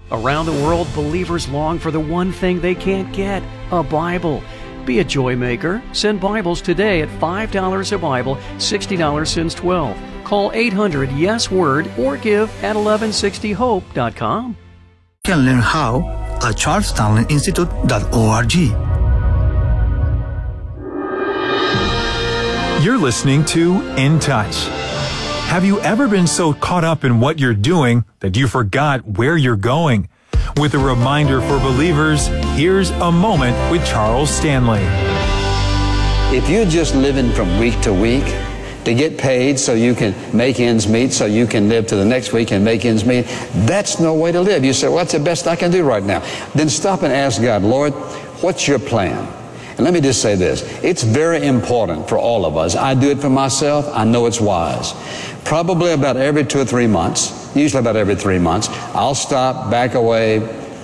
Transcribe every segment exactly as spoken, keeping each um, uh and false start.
Around the world, believers long for the one thing they can't get, a Bible. Be a joy maker. Send Bibles today at five dollars a Bible, sixty dollars since twelve. Call eight hundred yes word or give at eleven sixty hope dot com. You can learn how at charles stanley institute dot org. You're listening to In Touch. Have you ever been so caught up in what you're doing that you forgot where you're going? With a reminder for believers, here's A Moment with Charles Stanley. If you're just living from week to week to get paid so you can make ends meet, so you can live to the next week and make ends meet, that's no way to live. You say, well, that's the best I can do right now. Then stop and ask God, Lord, what's your plan? And let me just say this. It's very important for all of us. I do it for myself. I know it's wise. Probably about every two or three months, usually about every three months, I'll stop, back away,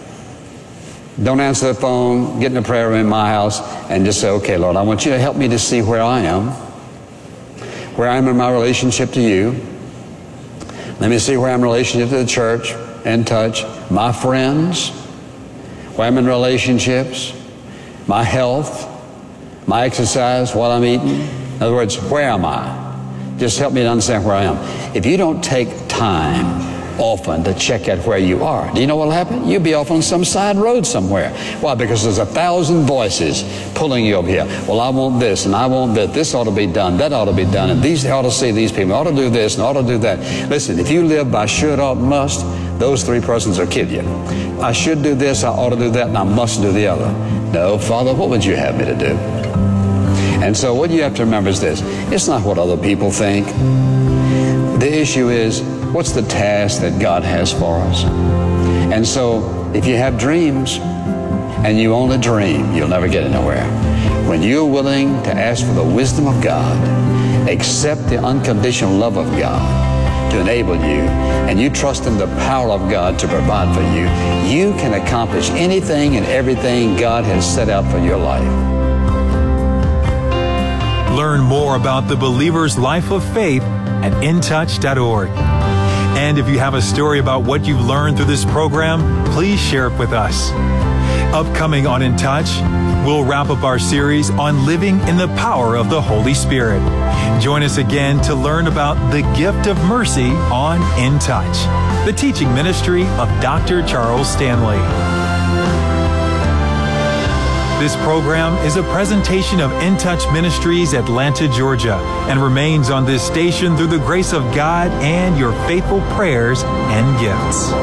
don't answer the phone, get in a prayer room in my house, and just say, okay, Lord, I want you to help me to see where I am, where I am in my relationship to you. Let me see where I am in relationship to the church, In Touch, my friends, where I'm in relationships, my health, my exercise, what I'm eating. In other words, where am I? Just help me to understand where I am. If you don't take time often to check out where you are, do you know what will happen? You'll be off on some side road somewhere. Why? Because there's a thousand voices pulling you over here. Well, I want this, and I want that. This ought to be done. That ought to be done. And these ought to see these people. Ought to do this, and ought to do that. Listen, if you live by should, ought, must, those three persons will kill you. I should do this, I ought to do that, and I must do the other. No, Father, what would you have me to do? And so what you have to remember is this. It's not what other people think. The issue is, what's the task that God has for us? And so if you have dreams and you only dream, you'll never get anywhere. When you're willing to ask for the wisdom of God, accept the unconditional love of God to enable you, and you trust in the power of God to provide for you, you can accomplish anything and everything God has set out for your life. Learn more about the believer's life of faith at in touch dot org. And if you have a story about what you've learned through this program, please share it with us. Upcoming on In Touch, we'll wrap up our series on living in the power of the Holy Spirit. Join us again to learn about the gift of mercy on In Touch, the teaching ministry of Doctor Charles Stanley. This program is a presentation of In Touch Ministries, Atlanta, Georgia, and remains on this station through the grace of God and your faithful prayers and gifts.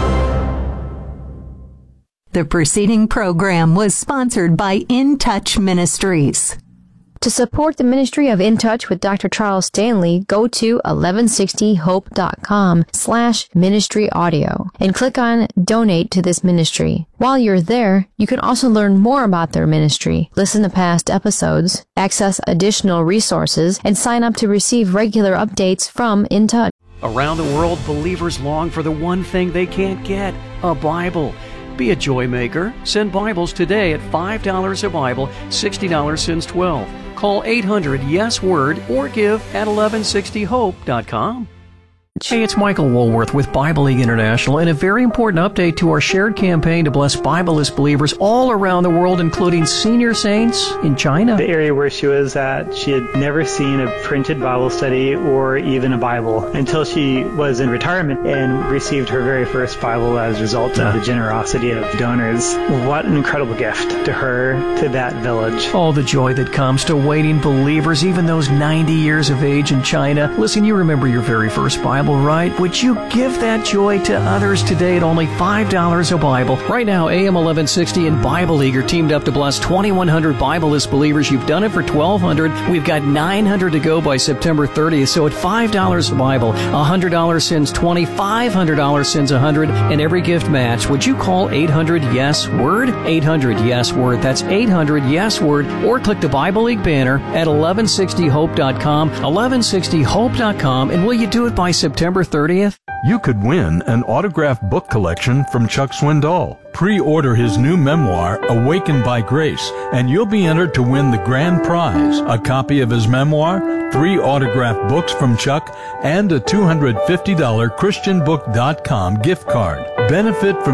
The preceding program was sponsored by In Touch Ministries. To support the ministry of In Touch with Doctor Charles Stanley, go to eleven sixty hope dot com slash ministry audio and click on Donate to this ministry. While you're there, you can also learn more about their ministry, listen to past episodes, access additional resources, and sign up to receive regular updates from In Touch. Around the world, believers long for the one thing they can't get, a Bible. Be a joy maker. Send Bibles today at five dollars a Bible, sixty dollars since twelve. Call eight hundred yes word or give at eleven sixty hope dot com. Hey, it's Michael Woolworth with Bible League International, and a very important update to our shared campaign to bless Bibleless believers all around the world, including senior saints in China. The area where she was at, she had never seen a printed Bible study or even a Bible until she was in retirement and received her very first Bible as a result of the generosity of donors. What an incredible gift to her, to that village. All the joy that comes to waiting believers, even those ninety years of age in China. Listen, you remember your very first Bible, right? Would you give that joy to others today at only five dollars a Bible? Right now, A M eleven sixty and Bible League are teamed up to bless twenty-one hundred Bibleless believers. You've done it for twelve hundred. We've got nine hundred to go by September thirtieth. So at five dollars a Bible, one hundred dollars sends twenty, five hundred dollars sends one hundred, and every gift match. Would you call eight hundred yes word? eight hundred yes word. That's eight hundred yes word. Or click the Bible League banner at eleven sixty hope dot com, eleven sixty hope dot com, and will you do it by September thirtieth? You could win an autographed book collection from Chuck Swindoll. Pre-order his new memoir, Awakened by Grace, and you'll be entered to win the grand prize, a copy of his memoir, three autographed books from Chuck, and a two hundred fifty dollars Christian book dot com gift card. Benefit from